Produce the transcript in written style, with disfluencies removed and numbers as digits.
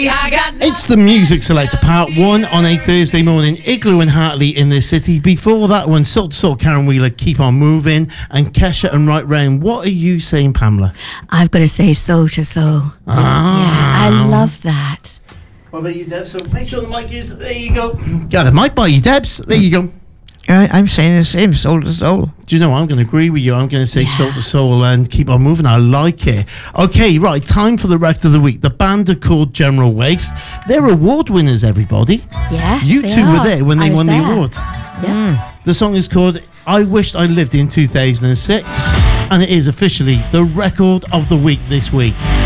It's the Music Selector Part 1 on a Thursday morning. Igloo and Hartley in this city. Before that one, Salt to Salt, Karen Wheeler, Keep On Moving, and Kesha and Right Round. What are you saying, Pamela? I've got to say Soul to Soul. Yeah, I love that. What about you, Deb? So make sure the mic is... There you go. Got a mic by you, Debs. There you go. I'm saying the same, Soul to Soul. Do you know, I'm going to agree with you. I'm going to say Soul to Soul and Keep On Moving. I like it. Okay, right, time for the Record of the Week. The band are called General Waste. They're award winners, everybody. Yes, You two were there when they won the award. Yeah. The song is called I Wished I Lived in 2006, and it is officially the Record of the Week this week.